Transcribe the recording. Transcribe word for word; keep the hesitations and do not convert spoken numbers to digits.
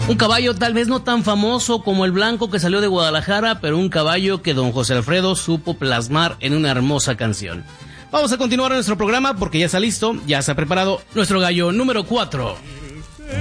Un caballo tal vez no tan famoso como el blanco que salió de Guadalajara, pero un caballo que don José Alfredo supo plasmar en una hermosa canción. Vamos a continuar nuestro programa porque ya está listo, ya se ha preparado nuestro gallo número cuatro.